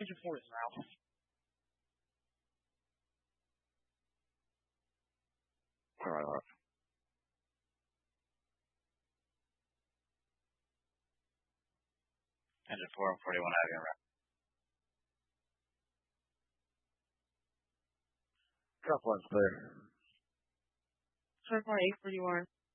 Engine 4 is out. Alright. Engine 4 and 41 have you around. Drop one's clear. Circle 841.